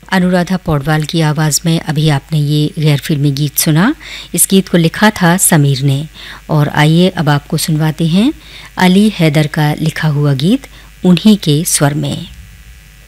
अनुराधा पौडवाल की आवाज़ में अभी आपने ये गैर फिल्मी गीत सुना। इस गीत को लिखा था समीर ने। और आइए अब आपको सुनवाते हैं अली हैदर का लिखा हुआ गीत उन्हीं के स्वर में।